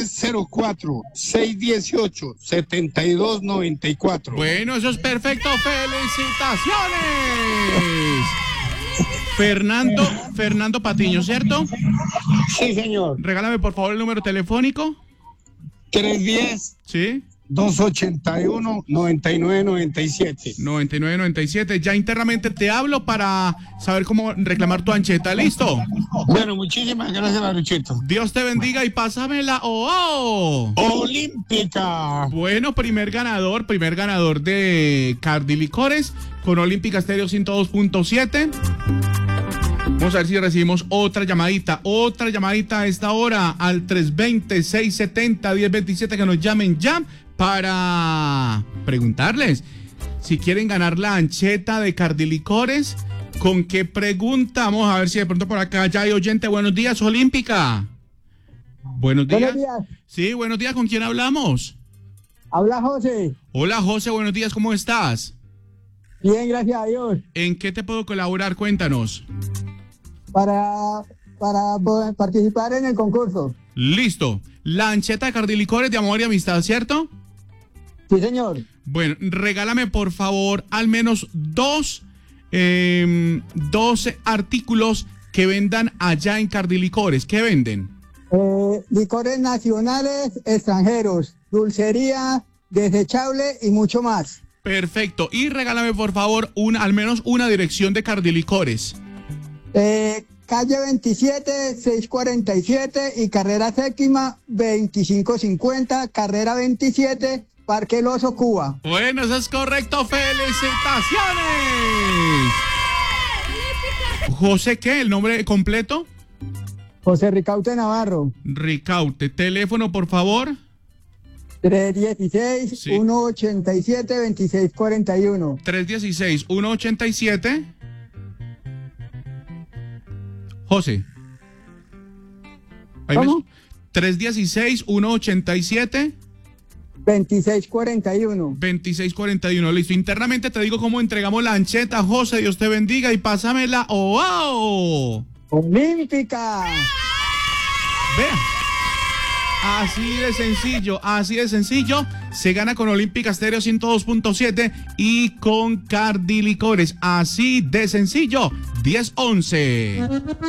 04-618-7294. Bueno, eso es perfecto. ¡Felicitaciones! Fernando Patiño, ¿cierto? Sí, señor. Regálame por favor el número telefónico. 310. ¿Sí? 281-9997. 9997. Ya internamente te hablo para saber cómo reclamar tu ancheta. ¿Listo? Bueno, muchísimas gracias, Maruchito. Dios te bendiga y pásamela. ¡Oh! Olímpica. Bueno, primer ganador de Cardi Licores con Olímpica Estéreo 102.7. Vamos a ver si recibimos otra llamadita a esta hora al 320-670-1027, que nos llamen ya para preguntarles si quieren ganar la ancheta de Cardi Licores. ¿Con qué pregunta? Vamos a ver si de pronto por acá ya hay oyente. Buenos días, Olímpica. Buenos días. Sí, buenos días. ¿Con quién hablamos? Habla José. Hola, José. Buenos días. ¿Cómo estás? Bien, gracias a Dios. ¿En qué te puedo colaborar? Cuéntanos. Para poder participar en el concurso. Listo. La ancheta de Cardi Licores de amor y amistad, ¿cierto? Sí, señor. Bueno, regálame por favor al menos dos artículos que vendan allá en Cardi Licores. ¿Qué venden? Licores nacionales, extranjeros, dulcería, desechable y mucho más. Perfecto. Y regálame por favor al menos una dirección de Cardi Licores. Calle 27, 647 y carrera séptima, 2550, carrera 27, Parque El Oso, Cuba. Bueno, eso es correcto. ¡Felicitaciones! José, ¿qué? ¿El nombre completo? José Ricaute Navarro. Ricaute. Teléfono, por favor. 316-187-2641. 316-187. José. ¿Cómo? 316-187. 2641. 2641, listo. Internamente te digo cómo entregamos la ancheta, José. Dios te bendiga y pásamela. ¡Oh! ¡Olímpica! Vea. Así de sencillo. Se gana con Olímpica Estéreo 102.7 y con Cardi Licores. Así de sencillo. 10-11.